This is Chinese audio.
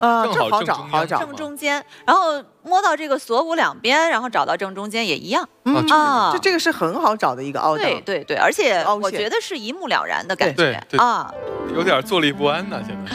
这好找，好找。 正中间，然后摸到这个锁骨两边，然后找到正中间也一样。 这个是很好找的一个凹档。 对，而且我觉得是一目了然的感觉。 对，有点坐立不安呢，现在。